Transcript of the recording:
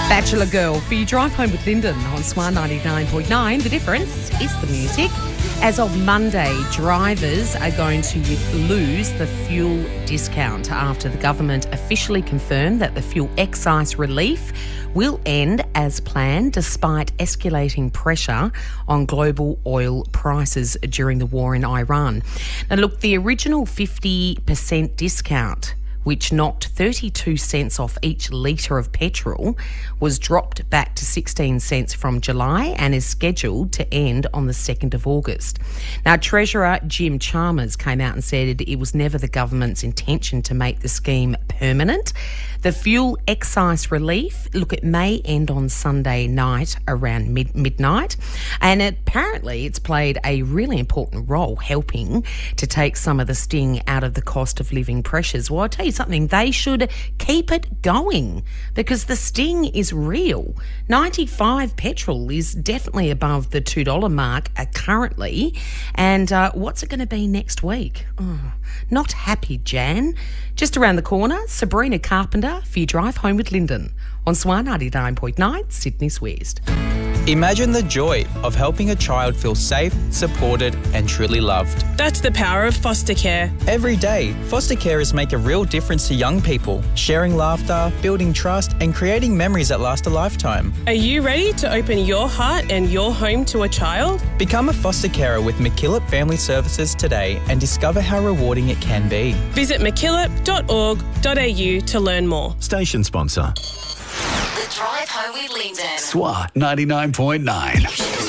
Bachelor Girl for your drive home with Lyndon on SWAR 99.9. The difference is the music. As of Monday, drivers are going to lose the fuel discount after the government officially confirmed that the fuel excise relief will end as planned despite escalating pressure on global oil prices during the war in Iran. Now look, the original 50% discount, which knocked 32 cents off each litre of petrol, was dropped back to 16 cents from July and is scheduled to end on the 2nd of August. Now, Treasurer Jim Chalmers came out and said it was never the government's intention to make the scheme permanent. The fuel excise relief, look, it may end on Sunday night around midnight, and apparently it's played a really important role helping to take some of the sting out of the cost of living pressures. Well, I'll tell you something, they should keep it going because the sting is real. 95 petrol is definitely above the $2 mark currently, and what's it going to be next week? Oh, not happy, Jan. Just around the corner, Sabrina Carpenter for your drive home with Lyndon on SWAR 99.9, Sydney's West. Imagine the joy of helping a child feel safe, supported and truly loved. That's the power of foster care. Every day, foster carers make a real difference to young people, sharing laughter, building trust and creating memories that last a lifetime. Are you ready to open your heart and your home to a child? Become a foster carer with MacKillop Family Services today and discover how rewarding it can be. Visit mackillop.org.au to learn more. Station sponsor. The Drive Home with Lyndon. SWAR 99.9.